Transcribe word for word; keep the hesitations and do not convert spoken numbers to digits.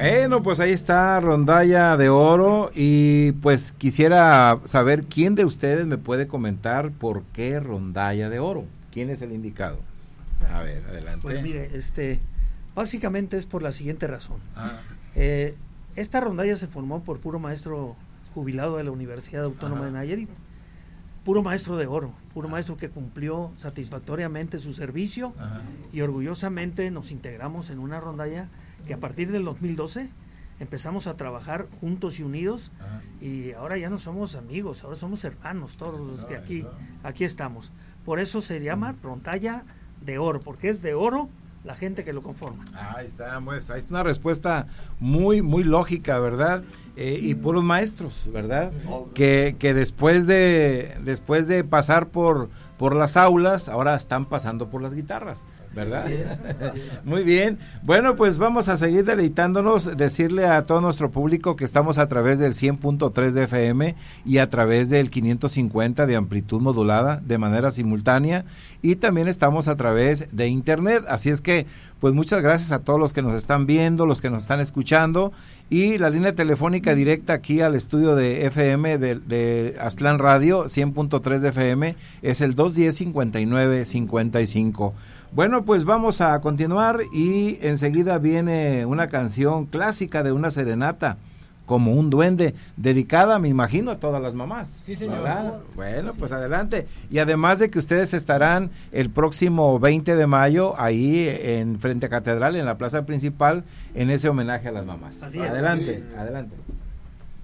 Bueno, pues ahí está Rondalla de Oro y pues quisiera saber quién de ustedes me puede comentar por qué Rondalla de Oro. ¿Quién es el indicado? A ver, adelante. Pues mire, este, básicamente es por la siguiente razón. Ah. Eh, esta rondalla se formó por puro maestro jubilado de la Universidad Autónoma Ajá. de Nayarit, puro maestro de oro, puro Ajá. maestro que cumplió satisfactoriamente su servicio Ajá. y orgullosamente nos integramos en una rondalla que a partir del dos mil doce empezamos a trabajar juntos y unidos Ajá. y ahora ya no somos amigos, ahora somos hermanos todos los que aquí, aquí estamos. Por eso se llama Rondalla de Oro, porque es de oro la gente que lo conforma. Ahí está, pues, ahí está una respuesta muy, muy lógica, ¿verdad? Eh, y puros maestros, ¿verdad? Que, que después de después de pasar por, por las aulas, ahora están pasando por las guitarras, ¿verdad? Muy bien. Bueno, pues vamos a seguir deleitándonos, decirle a todo nuestro público que estamos a través del cien punto tres de F M y a través del quinientos cincuenta de amplitud modulada de manera simultánea, y también estamos a través de internet, así es que pues muchas gracias a todos los que nos están viendo, los que nos están escuchando, y la línea telefónica directa aquí al estudio de F M de, de Aztlán Radio cien punto tres de F M es el dos diez, cincuenta y nueve, cincuenta y cinco. Bueno, pues vamos a continuar y enseguida viene una canción clásica de una serenata, Como un duende, dedicada, me imagino, a todas las mamás. Sí, señor. ¿Verdad? Bueno, pues adelante. Y además de que ustedes estarán el próximo veinte de mayo ahí en frente a Catedral, en la plaza principal, en ese homenaje a las mamás. Así es. Adelante, adelante.